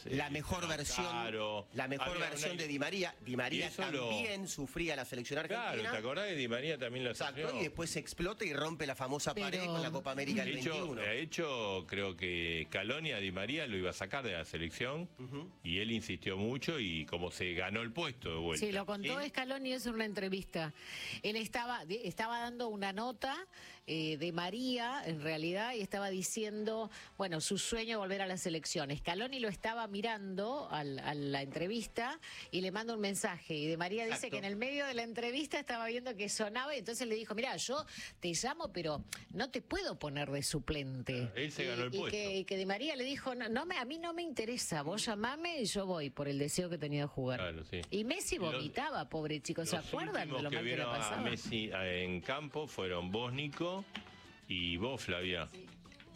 la mejor versión, caro, la mejor versión de Di María. Di María también sufría la selección argentina. Claro, ¿te acordás de Di María también lo Exacto, y después se explota y rompe la famosa pared con la Copa América del 21. De hecho, creo que Scaloni a Di María lo iba a sacar de la selección y él insistió mucho y como se ganó el puesto de vuelta. Sí, lo contó Scaloni eso en una entrevista. Él estaba dando una nota de María, en realidad, y estaba diciendo, bueno, su sueño volver a la selección. Scaloni lo estaba mirando a la entrevista y le manda un mensaje. Y de María dice que en el medio de la entrevista estaba viendo que sonaba y entonces le dijo, mira, yo te llamo, pero no te puedo poner de suplente. Él se ganó el puesto. Y que Di María le dijo, a mí no me interesa, vos llamame y yo voy, por el deseo que tenía de jugar. Claro, sí. Y Messi vomitaba, pobre chico, ¿se acuerdan de lo mal que le pasaba? A Messi en campo fueron Bosnico y vos, Flavia. Sí.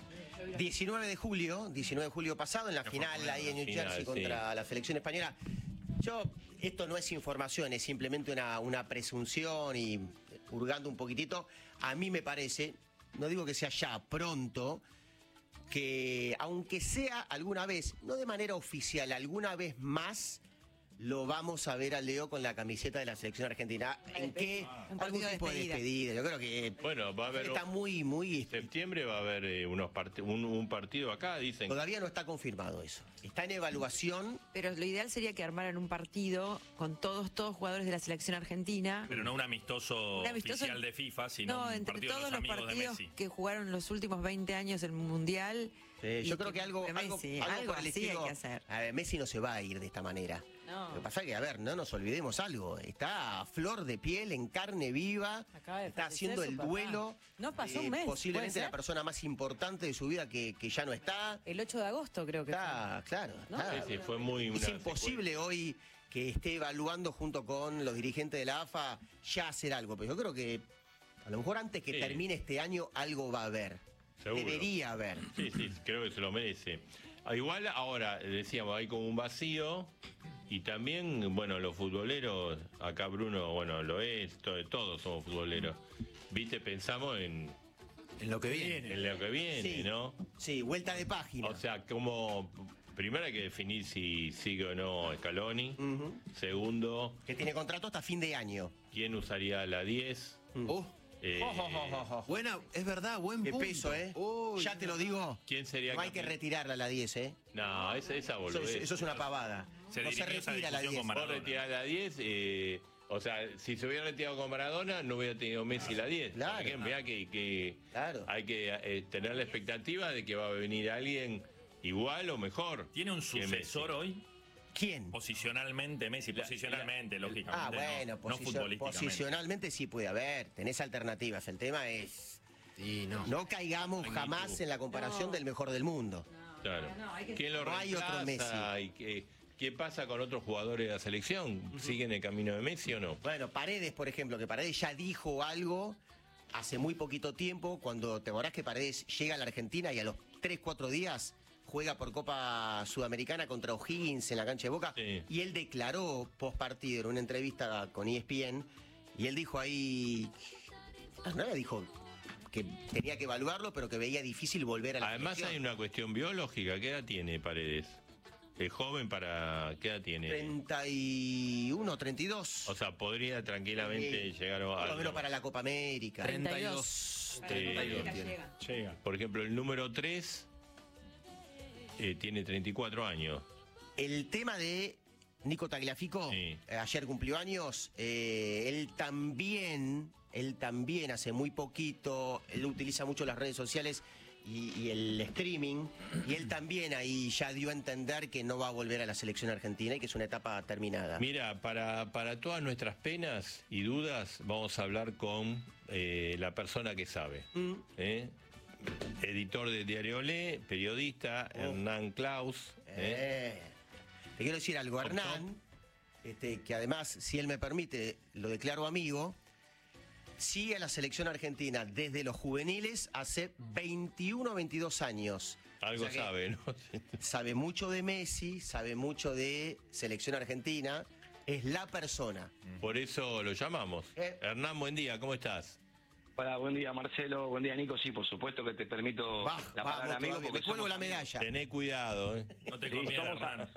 19 de julio pasado, en la final ahí en New Jersey contra la selección española. Esto no es información, es simplemente una presunción y hurgando un poquitito. A mí me parece, no digo que sea ya pronto, que aunque sea alguna vez, no de manera oficial, alguna vez más, lo vamos a ver a Leo con la camiseta de la selección argentina. ¿En qué? Algún tipo de despedida. Yo creo que va a haber está muy... En septiembre va a haber un partido acá, dicen. Todavía no está confirmado eso. Está en evaluación. Pero lo ideal sería que armaran un partido con todos jugadores de la selección argentina. Pero no un amistoso oficial de FIFA, sino un entre partido todos de los los amigos de partidos Messi. que jugaron los últimos 20 años el Mundial. Yo creo que algo por el así estilo, hay que hacer. A ver, Messi no se va a ir de esta manera. No. Lo que pasa es que, a ver, no nos olvidemos algo. Está a flor de piel, en carne viva. Está haciendo el duelo. No pasó un mes. Posiblemente la persona más importante de su vida que ya no está. El 8 de agosto creo que está, fue. Claro. ¿No? Sí, fue muy... Es imposible hoy que esté evaluando junto con los dirigentes de la AFA ya hacer algo. Pero yo creo que a lo mejor antes que termine este año algo va a haber. Seguro. Debería haber. Sí, creo que se lo merece. Igual ahora, decíamos, hay como un vacío y también, bueno, los futboleros, acá Bruno, bueno, lo es, todos somos futboleros. ¿Viste? Pensamos en lo que viene. En lo que viene, ¿no? Sí, vuelta de página. O sea, como... Primero hay que definir si sigue o no Scaloni. Segundo... Que tiene contrato hasta fin de año. ¿Quién usaría la 10? Buena, es verdad, buen punto. Qué peso, ya te lo digo. ¿Quién sería? No hay que retirarla a la 10, No, esa boludez. Eso es una pavada. No se retira la 10. Por retirar la 10, o sea, si se hubiera retirado con Maradona, no hubiera tenido Messi la 10. Claro. Vea que hay que tener la expectativa de que va a venir alguien igual o mejor. ¿Tiene un sucesor hoy? ¿Quién? Posicionalmente, Messi, lógicamente. Bueno, no futbolísticamente. Posicionalmente sí puede haber, tenés alternativas. El tema es... No caigamos jamás en la comparación del mejor del mundo. Claro. ¿Quién lo hay otro Messi. ¿Y qué pasa con otros jugadores de la selección? ¿Siguen el camino de Messi o no? Bueno, Paredes, por ejemplo, que Paredes ya dijo algo hace muy poquito tiempo, cuando te acordás que Paredes llega a la Argentina y a los 3-4 días juega por Copa Sudamericana contra O'Higgins en la cancha de Boca, y él declaró post partido en una entrevista con ESPN, y él dijo ahí, dijo que tenía que evaluarlo, pero que veía difícil volver a la Además selección. hay una cuestión biológica. ¿Qué edad tiene Paredes? ¿Es joven ¿qué edad tiene? 31, 32. O sea, podría tranquilamente llegar a... Por lo menos para la Copa América. 32. Llega. Por ejemplo, el número 3 tiene 34 años. El tema de Nico Tagliafico, ayer cumplió años, él también hace muy poquito, él utiliza mucho las redes sociales y el streaming, y él también ahí ya dio a entender que no va a volver a la selección argentina y que es una etapa terminada. Mira, para todas nuestras penas y dudas, vamos a hablar con la persona que sabe. Editor del diario Olé, periodista, Hernán Klaus. Te quiero decir algo, Hernán, que además, si él me permite, lo declaro amigo, sigue a la selección argentina desde los juveniles hace 21 o 22 años. Algo sabe, ¿no? Sabe mucho de Messi, sabe mucho de selección argentina, es la persona. Por eso lo llamamos. Hernán, buen día, ¿cómo estás? Hola, buen día Marcelo, buen día Nico, sí, por supuesto que te permito la palabra amigo. Me cuelgo la medalla. Tené cuidado, No te conviene, Hernán.